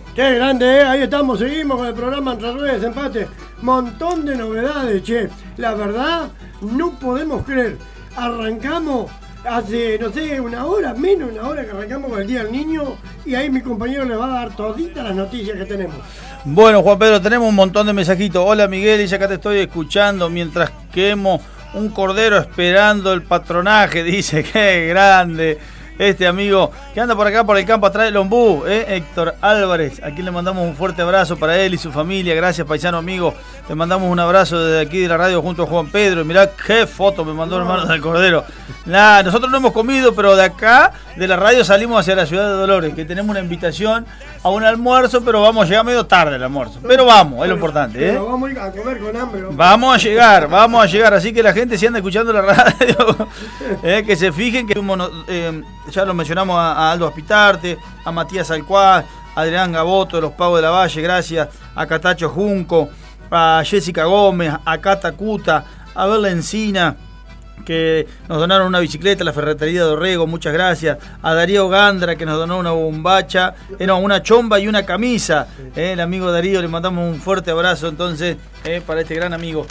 Qué grande, ahí estamos, seguimos con el programa Entre Ruedas Empate. Montón de novedades, che. La verdad, no podemos creer. Arrancamos hace, no sé, una hora, menos una hora que arrancamos con el Día del Niño. Y ahí mi compañero le va a dar toditas las noticias que tenemos. Bueno, Juan Pedro, tenemos un montón de mensajitos. Hola Miguel, y acá te estoy escuchando mientras quemo un cordero esperando el patronaje. Dice, qué grande. Este amigo que anda por acá por el campo atrás del ombú, Héctor Álvarez, a quien le mandamos un fuerte abrazo para él y su familia. Gracias, paisano amigo. Le mandamos un abrazo desde aquí de la radio junto a Juan Pedro. Y mirá qué foto me mandó hermano del cordero. Nosotros no hemos comido, pero de acá, de la radio, salimos hacia la ciudad de Dolores, que tenemos una invitación a un almuerzo, pero vamos a llegar medio tarde al almuerzo. Pero vamos, es lo importante. Pero vamos a ir a comer con hambre. Vamos a llegar. Así que la gente, si anda escuchando la radio, que se fijen que ya lo mencionamos a Aldo Aspitarte, a Matías Alcuaz, a Adrián Gaboto de los Pagos de la Valle, gracias, a Catacho Junco, a Jessica Gómez, a Cata Cuta, a Berla Encina, que nos donaron una bicicleta, la Ferretería de Orrego, muchas gracias, a Darío Gandra, que nos donó una bombacha, una chomba y una camisa, el amigo Darío, le mandamos un fuerte abrazo entonces para este gran amigo.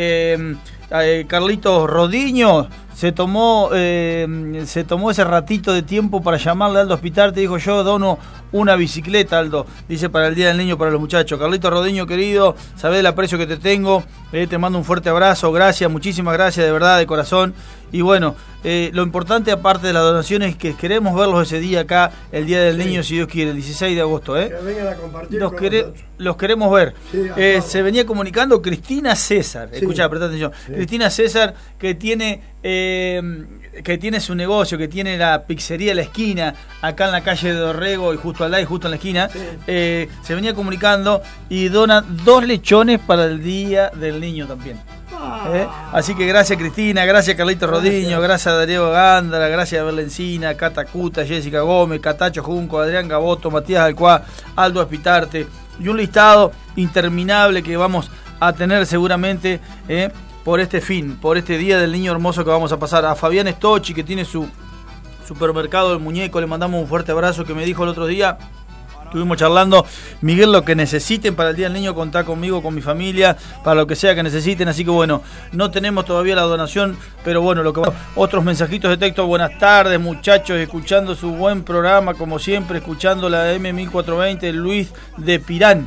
Carlitos Rodiño se tomó ese ratito de tiempo para llamarle a Aldo Aspitarte. Te dijo, yo dono una bicicleta, Aldo, dice, para el Día del Niño, para los muchachos. Carlitos Rodiño, querido, sabés el aprecio que te tengo, te mando un fuerte abrazo, gracias, muchísimas gracias, de verdad, de corazón. Y bueno, lo importante, aparte de las donaciones, es que queremos verlos ese día acá, el Día del Niño, si Dios quiere, el 16 de agosto. Que vengan a compartir los queremos ver. Sí, se venía comunicando Cristina César, escuchá, presta atención. Sí. Cristina César, que tiene su negocio, que tiene la pizzería La Esquina, acá en la calle de Dorrego, y justo al lado y justo en la esquina, sí. Se venía comunicando y dona 2 lechones para el Día del Niño también. Así que gracias Cristina, gracias Carlito Rodiño, gracias a Darío Gándara, gracias a Berlencina, Cata Cuta, Jessica Gómez, Catacho Junco, Adrián Gaboto, Matías Alcuá, Aldo Aspitarte, y un listado interminable que vamos a tener seguramente por este Día del Niño hermoso que vamos a pasar. A Fabián Stocchi, que tiene su supermercado del muñeco, le mandamos un fuerte abrazo, que me dijo el otro día, estuvimos charlando, Miguel, lo que necesiten para el Día del Niño, contá conmigo, con mi familia, para lo que sea que necesiten. Así que bueno, no tenemos todavía la donación, pero bueno, otros mensajitos de texto. Buenas tardes, muchachos, escuchando su buen programa, como siempre, escuchando la M1420, Luis de Pirán.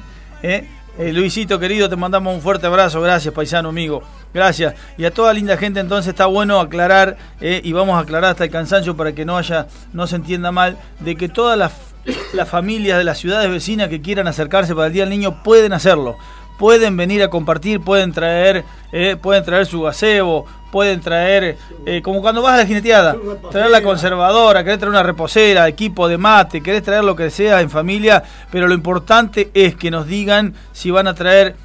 Luisito querido, te mandamos un fuerte abrazo, gracias, paisano amigo. Gracias. Y a toda linda gente, entonces está bueno aclarar, y vamos a aclarar hasta el cansancio para que no se entienda mal, de que todas las familias de las ciudades vecinas que quieran acercarse para el Día del Niño pueden hacerlo. Pueden venir a compartir, pueden traer su gazebo, pueden traer, como cuando vas a la jineteada, traer la conservadora, querés traer una reposera, equipo de mate, querés traer lo que sea en familia, pero lo importante es que nos digan si van a traer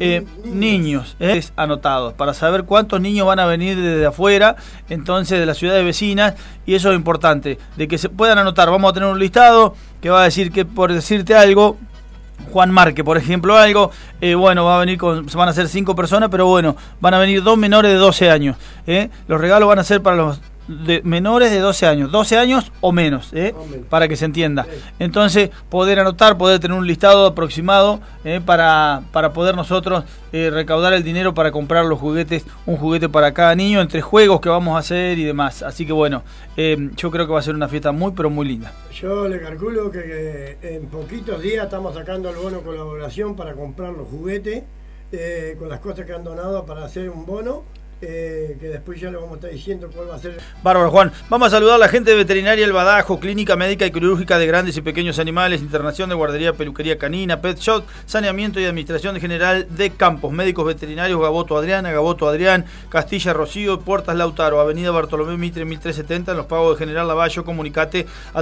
niños anotados, para saber cuántos niños van a venir desde afuera, entonces de las ciudades vecinas, y eso es importante, de que se puedan anotar. Vamos a tener un listado que va a decir que, por decirte algo, Juan Marque, por ejemplo, bueno, van a ser 5 personas, pero bueno, van a venir 2 menores de 12 años. Los regalos van a ser para los menores de 12 años o menos, para que se entienda. Entonces, poder anotar, poder tener un listado aproximado para poder nosotros recaudar el dinero para comprar los juguetes, un juguete para cada niño, entre juegos que vamos a hacer y demás. Así que bueno, yo creo que va a ser una fiesta muy, pero muy linda. Yo le calculo que en poquitos días estamos sacando el bono colaboración para comprar los juguetes, con las cosas que han donado para hacer un bono. Que después ya le vamos a estar diciendo cuál va a ser. Bárbaro, Juan. Vamos a saludar a la gente de Veterinaria El Badajo, Clínica Médica y Quirúrgica de Grandes y Pequeños Animales, Internación de Guardería, Peluquería Canina, Pet Shop, Saneamiento y Administración General de Campos, Médicos Veterinarios Gaboto Adrián, Castilla Rocío, Puertas Lautaro, Avenida Bartolomé Mitre 1370, en los Pagos de General Lavalle. Comunicate al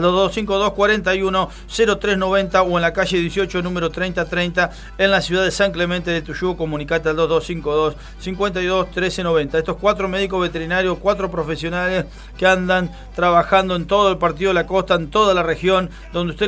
2252-41-0390 o en la calle 18, número 3030, en la ciudad de San Clemente de Tuyú. Comunicate al 2252-52-1390. Estos 4 médicos veterinarios, 4 profesionales que andan trabajando en todo el partido de la costa, en toda la región, donde usted